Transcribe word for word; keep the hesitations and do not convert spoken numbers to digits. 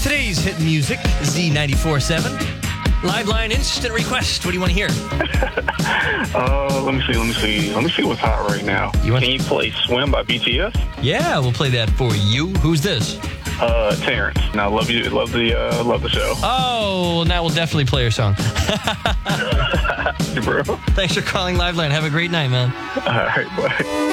Today's hit music, Z ninety-four point seven. Live line instant request. What do you want to hear? uh, let me see, let me see. Let me see what's hot right now. You want Can you play Swim by B T S? Yeah, we'll play that for you. Who's this? Uh, Terrence. Now, love you, love the, uh, love the show. Oh, well, now we'll definitely play your song. Bro. Thanks for calling Liveline. Have a great night, man. All right, bye.